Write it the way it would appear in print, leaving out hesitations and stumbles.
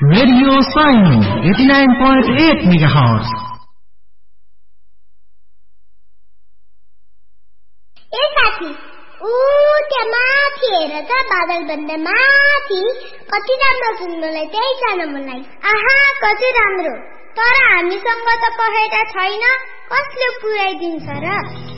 Radio sign 89.8 megahertz. ए साथी, त्यहाँ माथि हेर त, बादल भन्दा माथि कति राम्रो सुन्नलाई त्यही जान मन लाग्यो। आहा, कति राम्रो। तर हामीसँग त पखेटा छैन, कसले पुर्याइदिन्छ र?